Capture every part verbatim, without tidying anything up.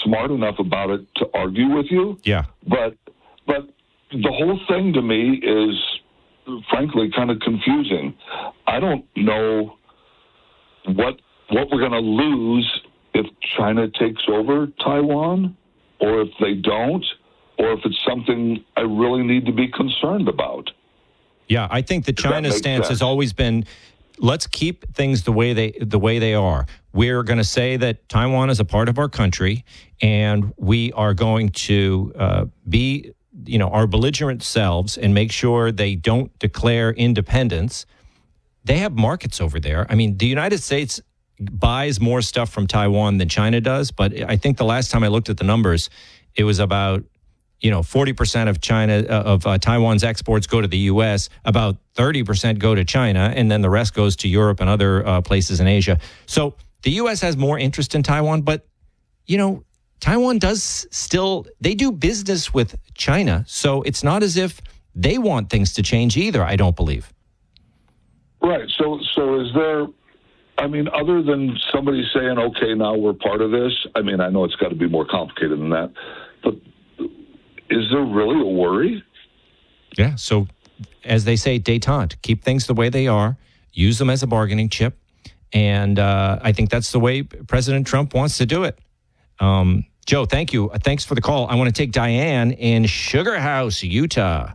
smart enough about it to argue with you. Yeah. But but the whole thing to me is, frankly, kind of confusing. I don't know what what we're going to lose if China takes over Taiwan, or if they don't, or if it's something I really need to be concerned about. Yeah, I think that China's that stance sense? has always been, let's keep things the way they the way they are. We're going to say that Taiwan is a part of our country, and we are going to uh, be, you know, our belligerent selves and make sure they don't declare independence. They have markets over there. I mean, the United States buys more stuff from Taiwan than China does, but I think the last time I looked at the numbers, it was about, you know, forty percent of China uh, of uh, Taiwan's exports go to the U S, about thirty percent go to China, and then the rest goes to Europe and other uh, places in Asia. So the U S has more interest in Taiwan, but, you know, Taiwan does still, they do business with China, so it's not as if they want things to change either, I don't believe. Right. So, so is there, I mean, other than somebody saying, okay, now we're part of this, I mean, I know it's got to be more complicated than that, but is there really a worry? Yeah. So, as they say, détente, keep things the way they are, use them as a bargaining chip. And uh, I think that's the way President Trump wants to do it. Um, Joe, thank you. Thanks for the call. I want to take Diane in Sugar House, Utah.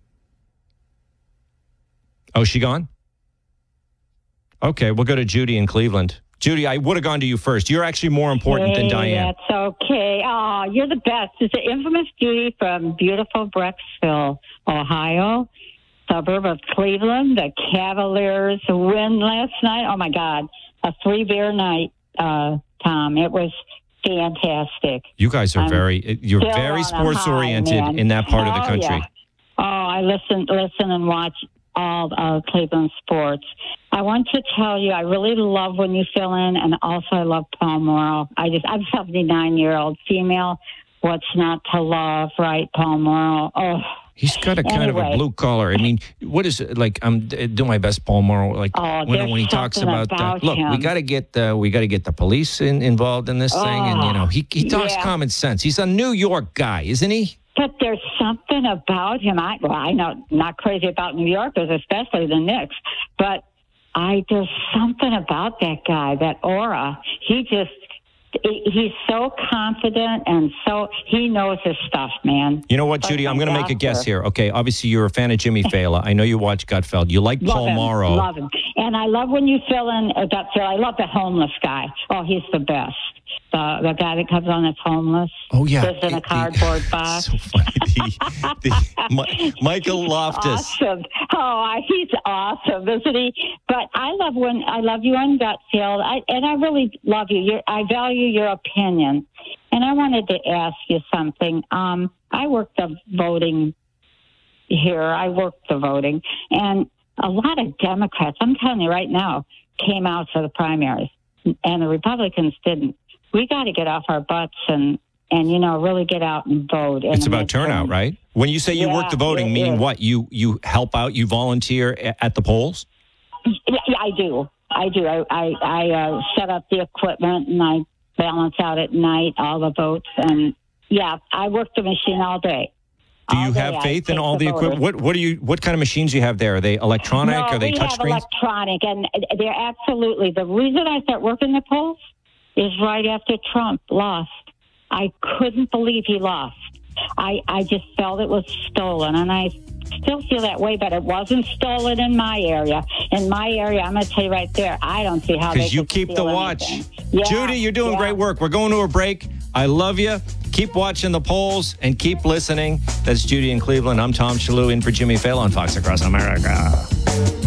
Oh, she gone? Okay, we'll go to Judy in Cleveland. Judy, I would have gone to you first. You're actually more important hey, than Diane. That's okay. Oh, you're the best. It's the infamous Judy from beautiful Brecksville, Ohio, suburb of Cleveland. The Cavaliers win last night. Oh, my God. A three-beer night, uh, Tom. It was fantastic. You guys are I'm very, you're still very on a sports-oriented high, man. in that part of the Oh, country. yeah. Oh, I listen, listen and watch all uh, Cleveland sports. I want to tell you, I really love when you fill in, and also I love Paul Morrow. I just, I'm a seventy-nine-year-old female. What's not to love, right, Paul Morrow? Oh, He's got a kind of a Anyway. blue collar. I mean, what is it like? I'm d- doing my best, Paul Morrow. Like Oh, when, there's when he talks something about, about uh, look, we him. got to get uh, we got to get the police in, involved in this thing, and you know, he he talks yeah. common sense. He's a New York guy, isn't he? but there's something about him. I, well, I know, not crazy about New Yorkers, especially the Knicks, but I there's something about that guy, that aura. He just, he- he's so confident and so, he knows his stuff, man. You know what, Like Judy? I'm my going to make a guess doctor. here. Okay, obviously you're a fan of Jimmy Fallon. I know you watch Gutfeld. You like Love Paul him, Morrow. Love him. And I love when you fill in uh, that fill. I love the homeless guy. Oh, he's the best. The the guy that comes on that's homeless. Oh yeah, Lives in The- a cardboard the- box. So funny. The, the, Mi- Michael Loftus. Awesome. Oh, I- he's awesome, isn't he? But I love when I love you on Gutfield, I, and I really love you. You're, I value your opinion. And I wanted to ask you something. Um, I work the voting here. I work the voting, and a lot of Democrats, I'm telling you right now, came out for the primaries, and the Republicans didn't. We got to get off our butts and, and you know, really get out and vote. in It's the about turnout, midterm. right? When you say you work Yeah, the voting, it meaning is. what? You you help out, you volunteer a- at the polls? Yeah, yeah, I do. I do. I I, I uh, set up the equipment and I balance out at night all the votes. And yeah, I work the machine all day. Do All you day have I faith in take all the voters. equipment? What what do you what kind of machines do you have there? Are they electronic? No, Are they we have touchscreens? electronic, and they're absolutely. The reason I start working the polls is right after Trump lost. I couldn't believe he lost. I, I just felt it was stolen, and I still feel that way, but it wasn't stolen in my area. In my area, I'm going to tell you right there, I don't see how they Because you could keep the steal watch. anything. Yeah, Judy, you're doing yeah. great work. We're going to a break. I love you. Keep watching the polls and keep listening. That's Judy in Cleveland. I'm Tom Shalhoub in for Jimmy Fallon on Fox Across America.